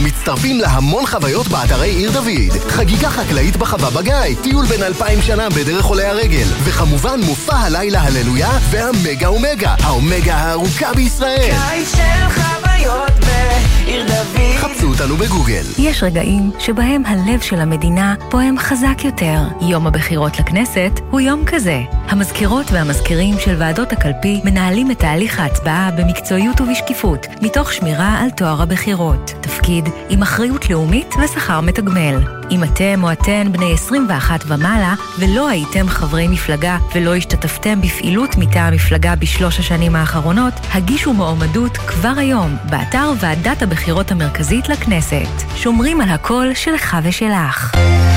מצטרפים להמון חוויות באתרי עיר דוד. חגיגה חקלאית בחווה בגיא, טיול בין 2000 שנה בדרך עולי הרגל, וכמובן מופע הלילה הללויה והמגה אומגה, האומגה הארוכה בישראל. קיץ של חוויות בעיר דוד. חפשו אותנו בגוגל. יש רגעים שבהם הלב של המדינה פועם חזק יותר. יום הבחירות לכנסת הוא יום כזה. המזכירות והמזכירים של ועדות הקלפי מנהלים את תהליך ההצבעה במקצועיות ובשקיפות, מתוך שמירה על טוהר הבחירות. תפקיד עם אחריות לאומית ושכר מתגמל. אם אתם או אתן בני 21 ומעלה ולא הייתם חברי מפלגה ולא השתתפתם בפעילות מטעם המפלגה בשלוש השנים האחרונות, הגישו מועמדות כבר היום באתר ועדת הבחירות המרכזית לכנסת. שומרים על הקול שלך ושלך.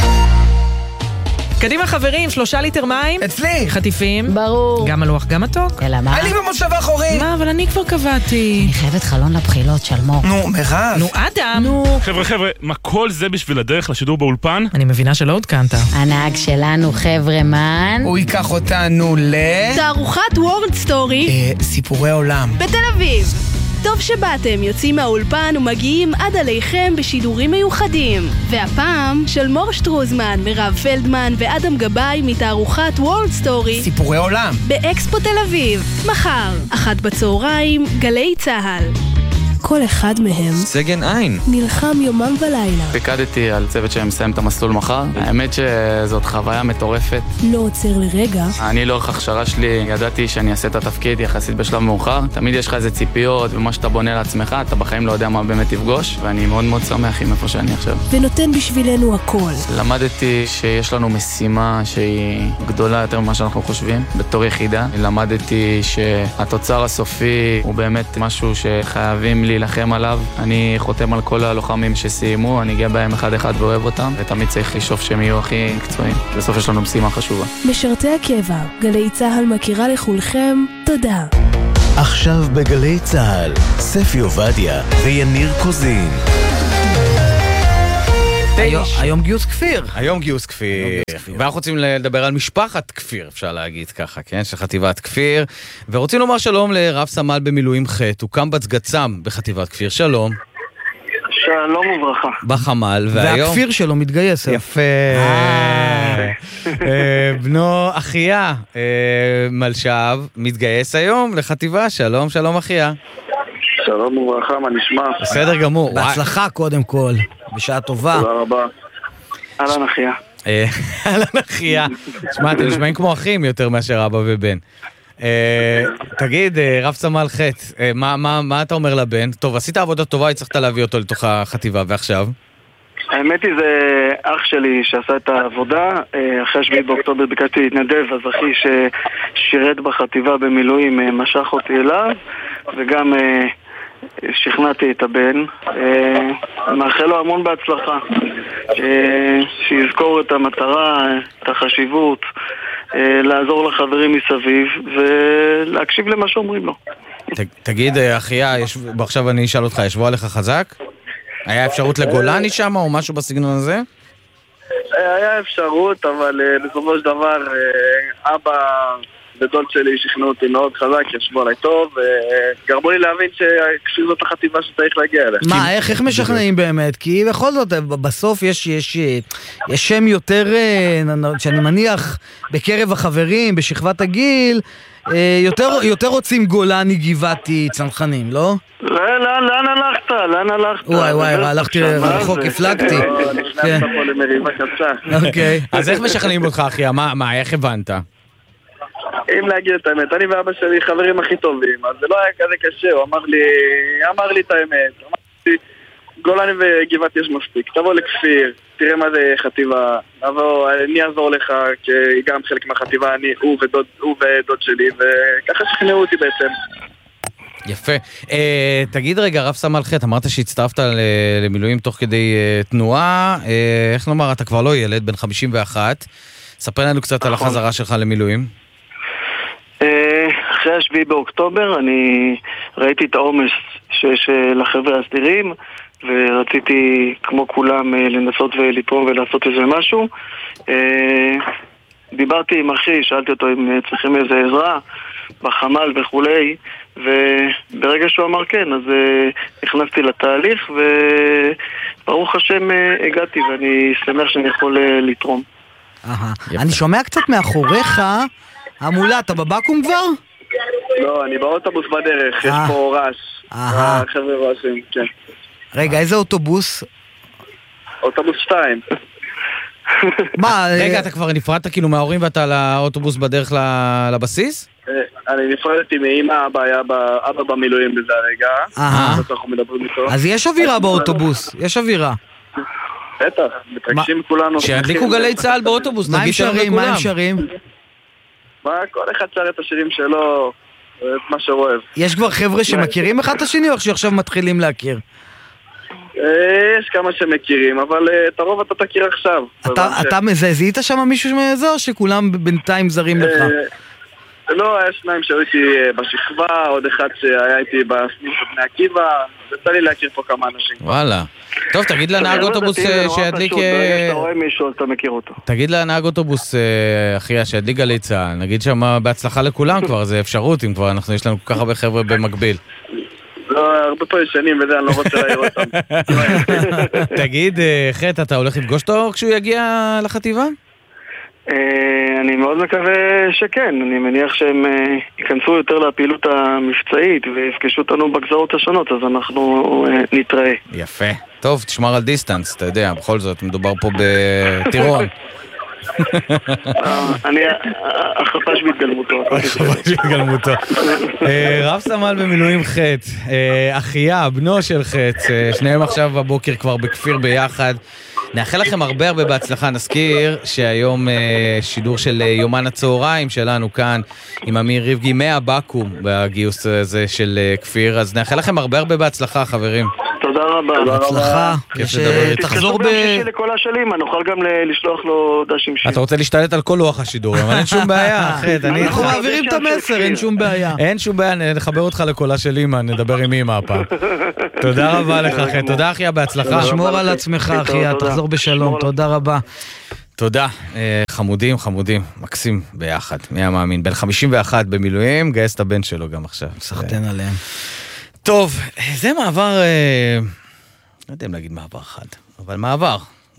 קדימה חברים, 3 ליטר מים. אצלי. חטיפים. ברור. גם הלוח, גם מתוק. אלא מה? אני במושב האחורי. מה, אבל אני כבר קבעתי. אני חייבת חלון לבחילות של מור. נו, מירב. נו, אדם. נו. חבר'ה, מה כל זה בשביל הדרך לשידור באולפן? אני מבינה שלא עודכנת. הנהג שלנו חבר'מן. הוא ייקח אותנו תערוכת וורד סטורי סיפורי עולם בתל אביב. טוב שבאתם, יוצאים מהאולפן ומגיעים עד עליכם בשידורים מיוחדים. והפעם של מור שטרוזמן, מירב פלדמן ואדם גבאי מתערוכת וורד סטורי סיפורי עולם באקספו תל אביב. מחר, 1:00 גלי צהל. כל אחד מהם סגן עין נלחם יומם ולילה. פיקדתי על צוות שמסיים את המסלול מחר. האמת שזאת חוויה מטורפת. לא עוצר לרגע. אני לאורך הכשרה שלי ידעתי שאני אעשה את התפקיד יחסית בשלב מאוחר. תמיד יש לך איזה ציפיות ומה שאתה בונה לעצמך, אתה בחיים לא יודע מה באמת תפגוש, ואני מאוד מאוד שמח עם איפה שאני עכשיו. ונותן בשבילנו הכל. למדתי שיש לנו משימה שהיא גדולה יותר ממה שאנחנו חושבים בתור יחידה. למדתי שהתוצר הסופי הוא באמת משהו שחייבים להילחם עליו. אני חותם על כל הלוחמים שסיימו, אני גאה בהם אחד ואוהב אותם, ותמיד צריך לשאוף שהם יהיו הכי מקצועיים. בסוף יש לנו משימה חשובה. משרתי הקבע, גלי צהל מכירה לכולכם, תודה. עכשיו בגלי צהל, ספי עובדיה ויניר קוזין. היום גיוס כפיר. היום גיוס כפיר. ואנחנו רוצים לדבר על משפחת כפיר, אפשר להגיד ככה, כן? של חטיבת כפיר. ורוצים לומר שלום לרב סמל במילואים ח', הוא קמב"ץ גצ"ם בחטיבת כפיר. שלום. שלום וברכה. בחמ"ל, והיום... והכפיר שלו מתגייס. יפה. בנו אחיה מלשב מתגייס היום לחטיבה. שלום, שלום אחיה. שלום וברכה, מה נשמע? בסדר גמור. בהצלחה קודם כל, בשעה טובה. תודה רבה. אהלן אחיה. אהלן אחיה. שמע, אתם נשמעים כמו אחים יותר מאשר אבא ובן. תגיד, רב סמל ח', מה אתה אומר לבן? טוב, עשית עבודה טובה, הצלחת להביא אותו לתוך החטיבה, ועכשיו? האמת היא, זה אח שלי שעשה את העבודה. אחרי 7 באוקטובר ביקשתי להתנדב, אז אחי ששירת בחטיבה במילואים משך אותי אליו, וגם שכנעתי את הבן. מאחל לו המון בהצלחה, שיזכור את המטרה, את החשיבות, לעזור לחברים מסביב ולהקשיב למה שאומרים לו. תגיד, אחיה, עכשיו אני אשאל אותך, ישבו עליך חזק? היה אפשרות לגולני שם או משהו בסגנון הזה? היה אפשרות, אבל בסופו של דבר אבא ודוד שלי שכנעו אותי מאוד חזק, ישבו עליי טוב, וגרמו לי להבין שזאת החטיבה שצריך להגיע אליה. מה, איך משכנעים באמת? כי בכל זאת, בסוף יש שם יותר, שאני מניח, בקרב החברים, בשכבת הגיל, יותר רוצים גולני, גבעתי, צנחנים, לא? לאן הלכת? לאן הלכת? וואי, הלכתי רחוק, הפלגתי. נכנסת פה למריבה קצה. אוקיי. אז איך משכנעים אותך, אחיה? מה, איך הבנת? אם להגיד את האמת, אני ואבא שלי חברים הכי טובים, אז זה לא היה כזה קשה, הוא אמר לי את האמת, אמר לי, גולני וגבעת יש מספיק, תבוא לכפיר, תראה מה זה חטיבה, אני אעזור לך, כי גם חלק מהחטיבה, הוא ודוד שלי, וככה שכנעו אותי בעצם. יפה. תגיד רגע, רב סמל ח', אמרת שהצטרפת למילואים תוך כדי תנועה, איך נאמר, אתה כבר לא ילד, בן 51, ספר לנו קצת על החזרה שלך למילואים. אחרי 7 באוקטובר אני ראיתי את העומס שיש לחבר'ה הסדירים, ורציתי כמו כולם לנסות ולתרום ולעשות איזה משהו. דיברתי עם אחי, שאלתי אותו אם צריכים איזה עזרה בחמ"ל וכולי, וברגע שהוא אמר כן, אז נכנסתי לתהליך ברוך השם הגעתי ואני שמח שאני יכול לתרום. אני שומע קצת מאחוריך, המולה, אתה בבקו"ם כבר? לא, אני באוטובוס בדרך, יש פה רעש. חבר'ה רעשים, כן. רגע, איזה אוטובוס? אוטובוס 2. מה? רגע, אתה כבר נפרדת כאילו מההורים ואתה לאוטובוס בדרך לבסיס? אני נפרדתי מאמא, אבא במילואים בזה הרגע. אנחנו מדברים איתו. אז יש אווירה באוטובוס, יש אווירה. בטח, מתרגשים כולנו. שידליקו גלי צהל באוטובוס, מה הם שרים? מה הם שרים? כל אחד שר את השירים שלו, את מה שהוא אוהב. יש כבר חבר'ה שמכירים אחד את השני או שעכשיו מתחילים להכיר? יש כמה שמכירים, אבל את הרוב אתה תכיר עכשיו. אתה זיהית שם מישהו מאזור שכולם בינתיים זרים לך? לא, היה שניים שהיו איתי בשכבה, עוד אחד שהיה איתי בסניף בני עקיבא, יצא לי להכיר פה כמה אנשים. וואלה. טוב, תגיד לנהג אוטובוס שידליק... אתה רואה מישהו, אתה מכיר אותו. תגיד לנהג אוטובוס, אחי, שידליק גלי צהל. נגיד שם בהצלחה לכולם כבר, זה אפשרות, אם כבר יש לנו כל כך הרבה חבר'ה במקביל. לא, הרבה פה ישנים וזה, אני לא רוצה להעיר אותם. תגיד, חט, אתה הולך לפגוש אותו כשהוא יגיע לחטיבה? אני מאוד מקווה שכן, אני מניח שהם ייכנסו יותר לפעילות המבצעית ויפגשו אותנו בגזרות השונות, אז אנחנו נתראה. יפה. טוב, תשמר על דיסטנס, אתה יודע, בכל זאת מדובר פה בטירון. אני החפש בהתגלמותו. רב סמל במילואים חט, אחיה, בנו של חט, שניהם עכשיו בבוקר כבר בכפיר ביחד. נאחל לכם הרבה בהצלחה. נזכיר שהיום שידור של יומן הצהריים שלנו כאן עם אמיר ריבגי מהבקו"ם בגיוס הזה של כפיר, אז נאחל לכם הרבה בהצלחה, חברים. תודה רבה. בהצלחה. תחזור לכל השלים, נוכל גם לשלוח לו דשים שיר. אתה רוצה להשתלט על כל לוח השידור, אבל אין שום בעיה. אנחנו מעבירים את המסר, אין שום בעיה. אין שום בעיה, נחבר אותך לקולה של אמא, נדבר עם אמא הפעם. תודה רבה לך, אחי. תודה, אחיה, בהצלחה. שמור על עצמך, אחיה, תחזור בשלום. תודה רבה. תודה, חמודים, מקסים ביחד, מי המאמין. בן 51 במילואים, גייס את הבן שלו גם עכשיו. סחטן עליהם. טוב, זה מעבר, לא יודע אם להגיד מעבר חד, אבל מעבר,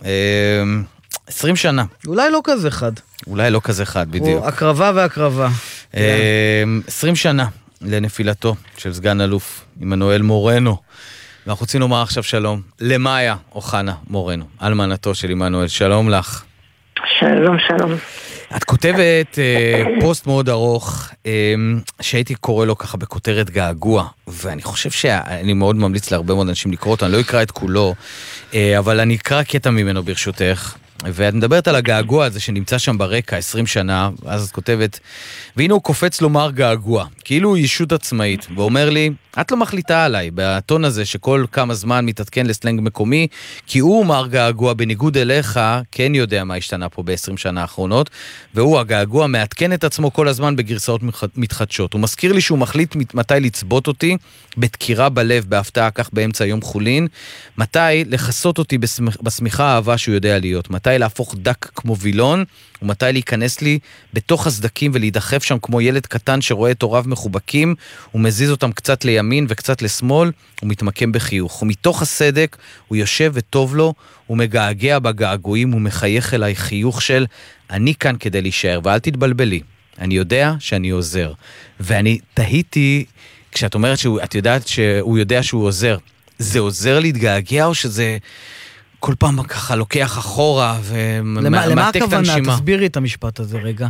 20 שנה. אולי לא כזה חד. אולי לא כזה חד, בדיוק. הקרבה והקרבה. 20 שנה לנפילתו של סגן אלוף עמנואל מורנו. ואנחנו רוצים לומר עכשיו שלום למאיה אוחנה מורנו, אלמנתו של עמנואל. שלום לך. שלום. את כותבת פוסט מאוד ארוך, שהייתי קורא לו ככה בכותרת געגוע, ואני חושב שאני מאוד ממליץ להרבה מאוד אנשים לקרוא אותו, אני לא אקרא את כולו, אבל אני אקרא קטע ממנו ברשותך, ואת מדברת על הגעגוע הזה שנמצא שם ברקע 20 שנה, אז את כותבת, והנה הוא קופץ לומר געגוע, כאילו הוא ישות עצמאית, ואומר לי, את לא מחליטה עליי, בטון הזה שכל כמה זמן מתעדכן לסלנג מקומי, כי הוא מר געגוע בניגוד אליך, כן יודע מה השתנה פה ב-20 שנה האחרונות, והוא הגעגוע מעדכן את עצמו כל הזמן בגרסאות מתחדשות. הוא מזכיר לי שהוא מחליט מתי לצבות אותי, בתקירה בלב, בהפתעה כך באמצע יום חולין, מתי לחסות אותי בסמיכה האהבה שהוא יודע להיות, מתי להפוך דק כמו וילון, ומתי להיכנס לי בתוך הסדקים ולהידחף שם כמו ילד קטן שרואה את הוריו מחובקים, ומזיז אותם קצת לימין וקצת לשמאל, ומתמקם בחיוך. ומתוך הסדק הוא יושב וטוב לו, הוא מגעגע בגעגועים, הוא מחייך אליי חיוך של אני כאן כדי להישאר, ואל תתבלבלי, אני יודע שאני עוזר. ואני תהיתי, כשאת אומרת את יודעת שהוא יודע שהוא עוזר, זה עוזר להתגעגע או שזה כל פעם ככה לוקח אחורה ומעתק את הנשימה? למה תסבירי את המשפט הזה רגע.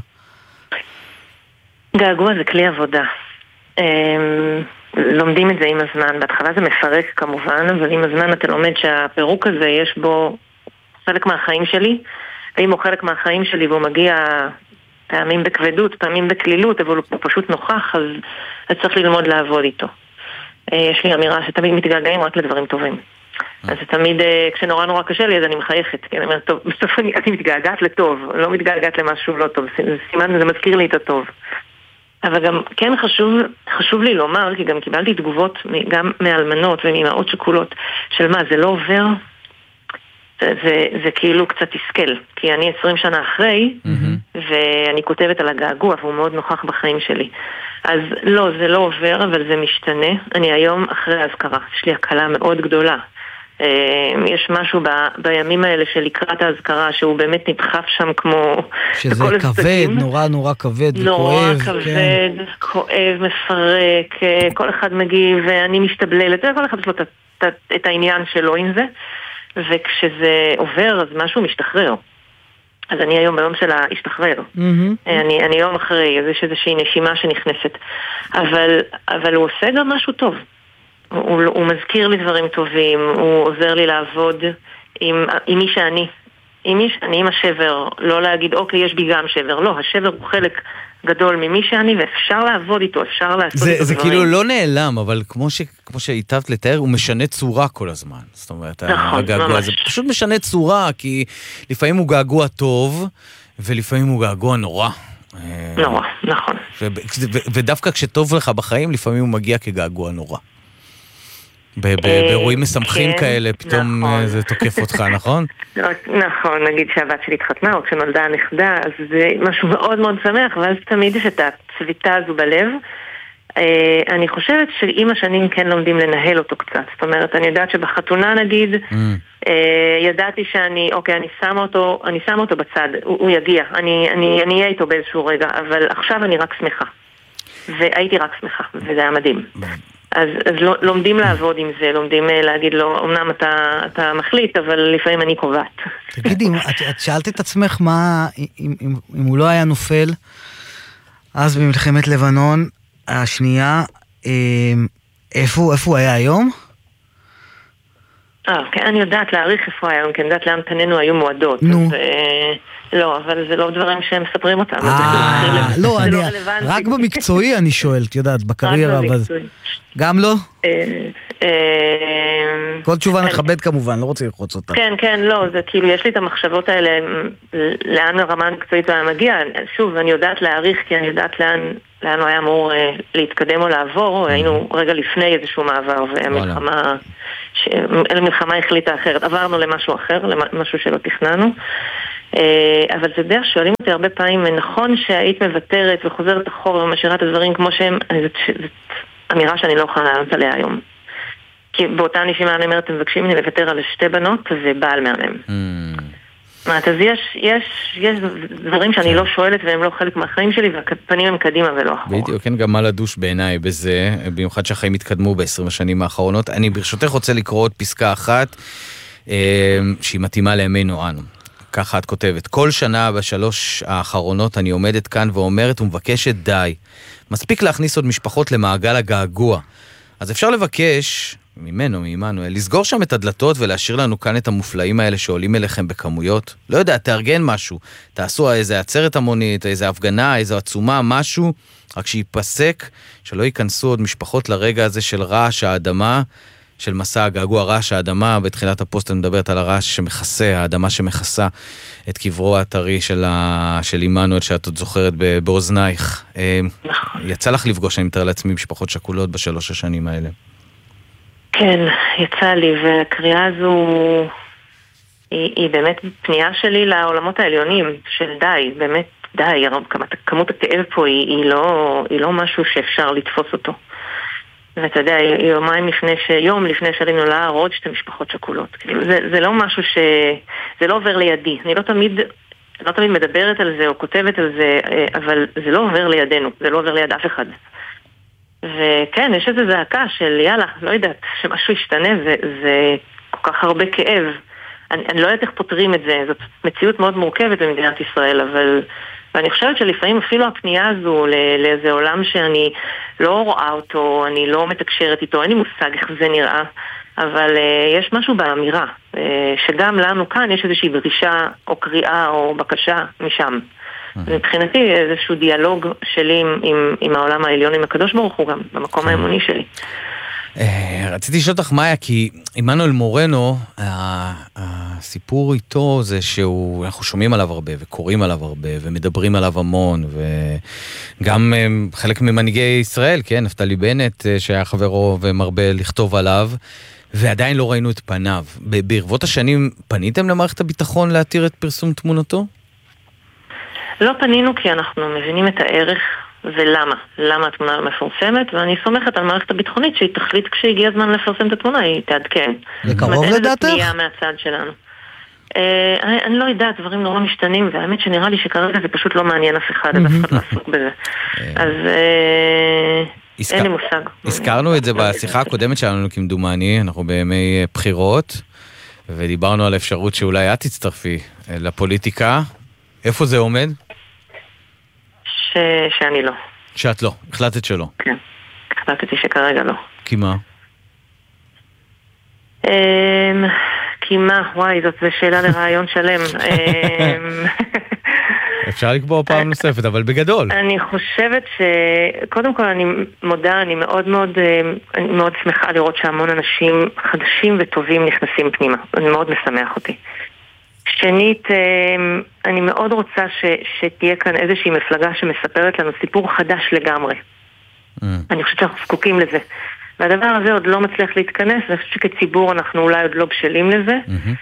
געגוע זה כלי עבודה. לומדים את זה עם הזמן. בהתחלה זה מפרק כמובן, אבל עם הזמן אתה לומד שהפירוק הזה יש בו חלק מהחיים שלי, ואם הוא חלק מהחיים שלי והוא מגיע פעמים בכבדות, פעמים בכלילות, אבל הוא פשוט נוכח, אז צריך ללמוד לעבוד איתו. יש לי אמירה שתמיד מתגעגעים רק לדברים טובים. אז תמיד, כשנורא נורא קשה לי, אז אני מחייכת, כי אני אומרת, טוב, בסוף אני מתגעגעת לטוב, לא מתגעגעת למשהו לא טוב, סימן, זה מזכיר לי את הטוב. אבל גם כן חשוב לי לומר, כי גם קיבלתי תגובות גם מאלמנות ומאמהות שכולות, של מה, זה לא עובר? זה כאילו קצת תסכל, כי אני 20 שנה אחרי, ואני כותבת על הגעגוע, והוא מאוד נוכח בחיים שלי. אז לא, זה לא עובר, אבל זה משתנה. אני היום אחרי ההזכרה, יש לי הקלה מאוד גדולה. יש משהו בימים האלה של לקראת ההזכרה שהוא באמת נדחף שם כמו... שזה כבד, נורא נורא כבד וכואב. נורא כבד, כואב, מפרק, כל אחד מגיב ואני משתבללת, כל אחד יש לו את העניין שלו עם זה, וכשזה עובר אז משהו משתחרר. אז אני היום ביום של להשתחרר. אני יום אחרי, אז יש איזושהי נשימה שנכנסת. אבל הוא עושה גם משהו טוב. הוא מזכיר לי דברים טובים, הוא עוזר לי לעבוד עם מי שאני. עם השבר, לא להגיד, אוקיי, יש בי גם שבר. לא, השבר הוא חלק גדול ממי שאני, ואפשר לעבוד איתו, אפשר לעשות איתו זה דברים. כאילו לא נעלם, אבל כמו שהיטבת לתאר, הוא משנה צורה כל הזמן. זאת אומרת, הגעגוע הזה פשוט משנה צורה, כי לפעמים הוא געגוע טוב, ולפעמים הוא געגוע נורא. נורא, נכון. ודווקא כשטוב לך בחיים, לפעמים הוא מגיע כגעגוע נורא. באירועים משמחים כאלה, פתאום זה תוקף אותך, נכון? נכון, נגיד שהבת שלי התחתנה, או כשנולדה הנכדה, אז זה משהו מאוד מאוד שמח, ואז תמיד יש את הצביטה הזו בלב. אני חושבת שעם השנים כן לומדים לנהל אותו קצת. זאת אומרת, אני יודעת שבחתונה נגיד, ידעתי שאני, אוקיי, אני שמה אותו בצד, הוא יגיע, אני אהיה איתו באיזשהו רגע, אבל עכשיו אני רק שמחה. והייתי רק שמחה, וזה היה מדהים. אז לומדים לעבוד עם זה, לומדים להגיד לו, אמנם אתה מחליט, אבל לפעמים אני קובעת. תגידי, את שאלת את עצמך מה, אם הוא לא היה נופל, אז במלחמת לבנון השנייה, איפה הוא היה היום? כן, אני יודעת להעריך איפה הוא היה היום, כי אני יודעת לאן פנינו היו מועדות. נו. לא, אבל זה לא דברים שהם מספרים אותם. לא, רק במקצועי אני שואל, את יודעת, בקריירה, אבל... גם לא? כל תשובה נכבד כמובן, לא רוצה לרחוץ אותה. כן, כן, לא, זה כאילו, יש לי את המחשבות האלה, לאן הרמה המקצועית היה מגיע. שוב, אני יודעת להעריך, כי אני יודעת לאן הוא היה אמור להתקדם או לעבור, היינו רגע לפני איזשהו מעבר, והמלחמה החליטה אחרת. עברנו למשהו אחר, למשהו שלא תכננו. אבל זה דרך שואלים אותי הרבה פעמים, נכון שהיית מוותרת וחוזרת אחורה ומשאירה את הדברים כמו שהם, זאת אמירה שאני לא יכולה לענות עליה היום. כי באותה נשימה אני אומרת, אתם מבקשים ממני לוותר על 2 בנות ובעל מהמם. אז יש דברים שאני לא שואלת והם לא חלק מהחיים שלי, והפנים הם קדימה ולא אחורה. בדיוק, כן, גם מה לדוש בעיניי בזה, במיוחד שהחיים התקדמו ב-20 השנים האחרונות. אני ברשותך רוצה לקרוא עוד פסקה אחת, שהיא מתאימה לימינו אנו. ככה את כותבת, כל שנה ב3 האחרונות אני עומדת כאן ואומרת ומבקשת די. מספיק להכניס עוד משפחות למעגל הגעגוע. אז אפשר לבקש ממנו, מעמנואל, לסגור שם את הדלתות ולהשאיר לנו כאן את המופלאים האלה שעולים אליכם בכמויות. לא יודע, תארגן משהו. תעשו איזה עצרת המונית, איזה הפגנה, איזו עצומה, משהו, רק שיפסק, שלא ייכנסו עוד משפחות לרגע הזה של רעש האדמה, של מסע הגעגוע. רעש האדמה, בתחילת הפוסט אני מדברת על הרעש שמכסה, האדמה שמכסה את קברו הטרי של עמנואל, שאת עוד זוכרת באוזנייך. יצא לך לפגוש, אני מתאר לעצמי, משפחות שכולות ב3 השנים האלה. כן, יצא לי, והקריאה הזו היא באמת פנייה שלי לעולמות העליונים, של די, באמת די, כמות הכאב פה היא לא משהו שאפשר לתפוס אותו. ואתה יודע, יום לפני שעלינו להר, עוד 2 משפחות שכולות. זה לא משהו זה לא עובר לידי. אני לא תמיד מדברת על זה או כותבת על זה, אבל זה לא עובר לידינו, זה לא עובר ליד אף אחד. וכן, יש איזו זעקה של יאללה, לא יודעת, שמשהו ישתנה, זה כל כך הרבה כאב. אני לא יודעת איך פותרים את זה, זאת מציאות מאוד מורכבת במדינת ישראל, אבל... ואני חושבת שלפעמים אפילו הפנייה הזו לאיזה עולם שאני לא רואה אותו, אני לא מתקשרת איתו, אין לי מושג איך זה נראה, אבל יש משהו באמירה, שגם לנו כאן יש איזושהי דרישה או קריאה או בקשה משם. מבחינתי איזשהו דיאלוג שלי עם העולם העליון, עם הקדוש ברוך הוא גם, במקום האמוני שלי. רציתי לשאול אותך מאיה, כי עמנואל מורנו, הסיפור איתו זה שאנחנו שומעים עליו הרבה וקוראים עליו הרבה ומדברים עליו המון, וגם חלק ממנהיגי ישראל, כן, נפתלי בנט שהיה חברו ומרבה לכתוב עליו, ועדיין לא ראינו את פניו. ברבות השנים פניתם למערכת הביטחון להתיר את פרסום תמונתו? לא פנינו כי אנחנו מבינים את הערך ולמה. למה התמונה מפורסמת, ואני סומכת על מערכת הביטחונית שהיא תחליט כשהגיע הזמן לפרסם את התמונה, היא תעדכן. זה קרוב לדעתך? אין פנייה מהצד שלנו. אני לא יודעת, דברים נורא משתנים, והאמת שנראה לי שכרגע זה פשוט לא מעניין אף אחד, אף אחד לא עסוק בזה. אז אין לי מושג. הזכרנו את זה בשיחה הקודמת שלנו כמדומני, אנחנו בימי בחירות, ודיברנו על האפשרות שאולי את תצטרפי לפוליטיקה. איפה זה עומד? שאני לא. שאת לא, החלטת שלא. כן, החלטתי שכרגע לא. כי מה? כי מה? וואי, זאת שאלה לרעיון שלם. אפשר לקבוע פעם נוספת, אבל בגדול. אני חושבת קודם כל אני מודה, אני מאוד שמחה לראות שהמון אנשים חדשים וטובים נכנסים פנימה. אני מאוד משמח אותי. שנית, אני מאוד רוצה שתהיה כאן איזושהי מפלגה שמספרת לנו סיפור חדש לגמרי. אני חושבת שאנחנו זקוקים לזה. והדבר הזה עוד לא מצליח להתכנס, ואני חושבת שכציבור אנחנו אולי עוד לא בשלים לזה.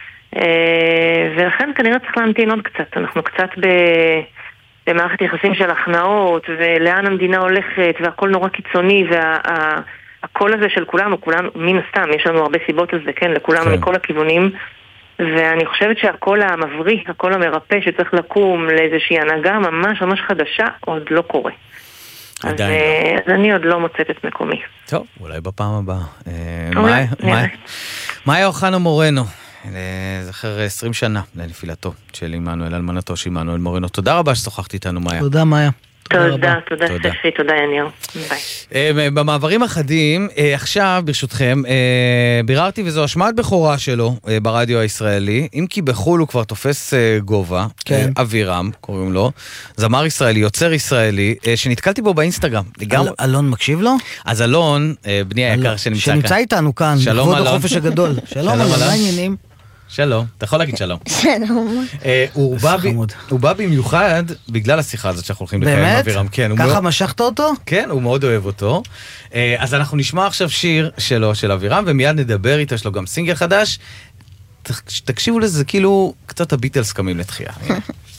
ולכן כנראה צריך להמתין עוד קצת. אנחנו קצת במערכת יחסים של הכנעות, ולאן המדינה הולכת, והכל נורא קיצוני, והקול הזה של כולנו, מן הסתם, יש לנו הרבה סיבות לזה, כן, לכולנו מכל הכיוונים. ואני חושבת שהקול המבריא, הקול המרפא שצריך לקום לאיזושהי הנהגה ממש ממש חדשה, עוד לא קורה. אז אני עוד לא מוצאת את מקומי. טוב, אולי בפעם הבאה. מאיה אוחנה מורנו, זכר 20 שנה לנפילתו של עמנואל, אלמנתו של עמנואל מורנו. תודה רבה ששוחחת איתנו, מאיה. תודה, מאיה. תודה ספי, תודה יניר. ביי. במעברים אחדים, עכשיו ברשותכם, ביררתי וזו השמעת בכורה שלו ברדיו הישראלי, אם כי בחול הוא כבר תופס גובה, אבירם קוראים לו, זמר ישראלי, יוצר ישראלי, שנתקלתי בו באינסטגרם. אלון מקשיב לו? אז אלון, בני היקר שנמצא איתנו כאן, לכבוד החופש הגדול. שלום אלון, מה העניינים? שלום, אתה יכול להגיד שלום. שלום. הוא בא במיוחד בגלל השיחה הזאת שאנחנו הולכים לקיים עם אבירם. באמת? ככה משכת אותו? כן, הוא מאוד אוהב אותו. אז אנחנו נשמע עכשיו שיר שלו, של אבירם, ומיד נדבר איתו, יש לו גם סינגל חדש. תקשיבו לזה, כאילו קצת הביטלס קמים לתחייה.